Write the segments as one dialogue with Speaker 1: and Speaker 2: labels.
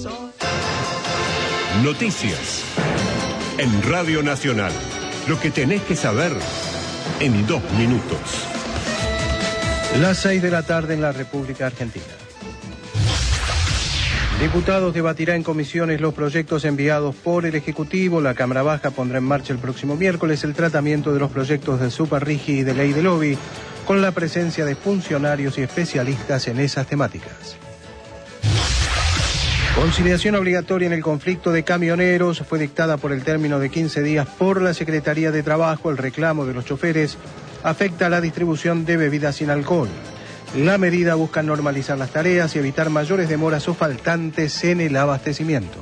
Speaker 1: Noticias en Radio Nacional. Lo que tenés que saber en 2 minutos.
Speaker 2: Las 6 de la tarde en la República Argentina. Diputados debatirá en comisiones los proyectos enviados por el Ejecutivo. La Cámara Baja pondrá en marcha el próximo miércoles el tratamiento de los proyectos de Superrigi y de ley de lobby, con la presencia de funcionarios y especialistas en esas temáticas. Conciliación obligatoria en el conflicto de camioneros fue dictada por el término de 15 días por la Secretaría de Trabajo. El reclamo de los choferes afecta a la distribución de bebidas sin alcohol. La medida busca normalizar las tareas y evitar mayores demoras o faltantes en el abastecimiento.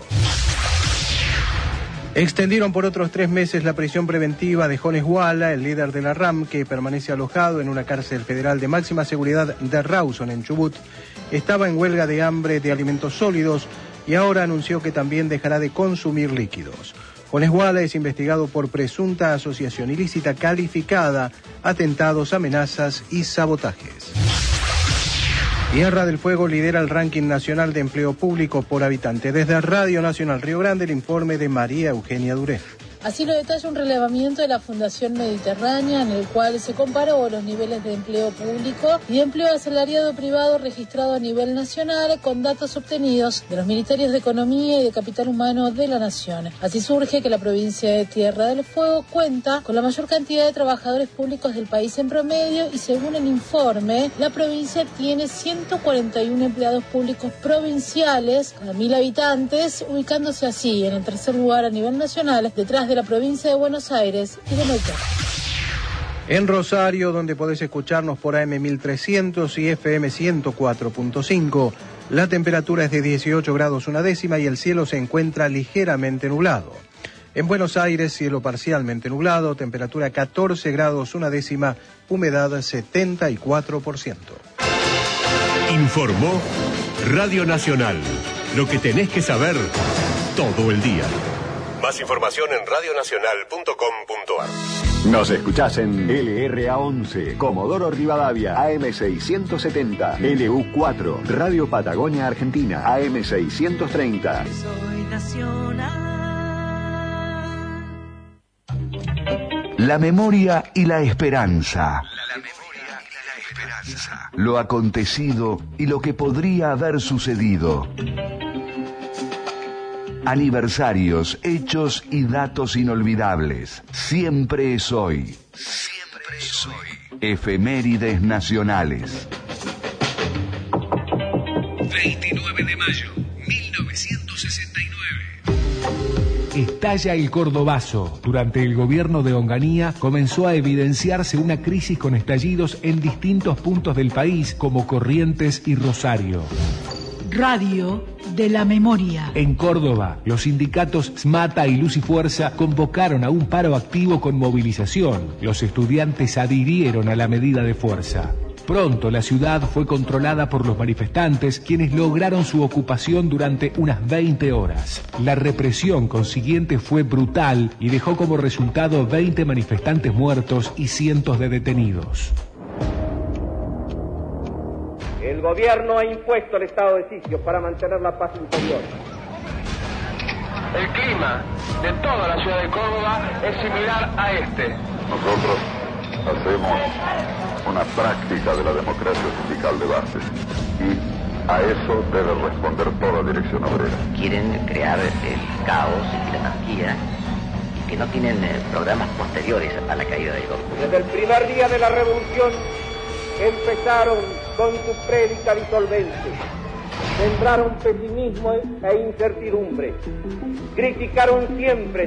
Speaker 2: Extendieron por otros 3 meses la prisión preventiva de Jones Wala, el líder de la RAM, que permanece alojado en una cárcel federal de máxima seguridad de Rawson, en Chubut. Estaba en huelga de hambre de alimentos sólidos y ahora anunció que también dejará de consumir líquidos. Jones Wala es investigado por presunta asociación ilícita calificada, atentados, amenazas y sabotajes. Tierra del Fuego lidera el ranking nacional de empleo público por habitante. Desde Radio Nacional Río Grande, el informe de María Eugenia Duré.
Speaker 3: Así lo detalla un relevamiento de la Fundación Mediterránea, en el cual se comparó los niveles de empleo público y de empleo asalariado privado registrado a nivel nacional con datos obtenidos de los Ministerios de Economía y de Capital Humano de la Nación. Así surge que la provincia de Tierra del Fuego cuenta con la mayor cantidad de trabajadores públicos del país en promedio y, según el informe, la provincia tiene 141 empleados públicos provinciales cada 1.000 habitantes, ubicándose así en el tercer lugar a nivel nacional, detrás de la provincia de Buenos Aires y de Neuquén.
Speaker 2: En Rosario, donde podés escucharnos por AM 1300 y FM 104.5, la temperatura es de 18 grados una décima y el cielo se encuentra ligeramente nublado. En Buenos Aires, cielo parcialmente nublado, temperatura 14 grados una décima, humedad 74%.
Speaker 1: Informó Radio Nacional. Lo que tenés que saber todo el día. Más información en radionacional.com.ar.
Speaker 4: Nos escuchás en LRA11, Comodoro Rivadavia, AM670, LU4, Radio Patagonia Argentina, AM630.
Speaker 5: Soy nacional.
Speaker 6: La memoria y la esperanza. Lo acontecido y lo que podría haber sucedido. Aniversarios, hechos y datos inolvidables. Siempre es hoy. Siempre es hoy. Efemérides nacionales.
Speaker 7: 29 de mayo, 1969. Estalla el Cordobazo. Durante el gobierno de Onganía comenzó a evidenciarse una crisis con estallidos en distintos puntos del país, como Corrientes y Rosario.
Speaker 8: Radio de la Memoria.
Speaker 7: En Córdoba, los sindicatos SMATA y Luz y Fuerza convocaron a un paro activo con movilización. Los estudiantes adhirieron a la medida de fuerza. Pronto la ciudad fue controlada por los manifestantes, quienes lograron su ocupación durante unas 20 horas. La represión consiguiente fue brutal y dejó como resultado 20 manifestantes muertos y cientos de detenidos.
Speaker 9: El gobierno ha impuesto el estado de sitio para mantener la paz interior.
Speaker 10: El clima de toda la ciudad de Córdoba es similar a este.
Speaker 11: Nosotros hacemos una práctica de la democracia sindical de base y a eso debe responder toda dirección obrera.
Speaker 12: Quieren crear el caos y la anarquía y que no tienen programas posteriores a la caída del gobierno.
Speaker 9: Desde el primer día de la revolución empezaron con su prédica disolvente, sembraron pesimismo e incertidumbre, criticaron siempre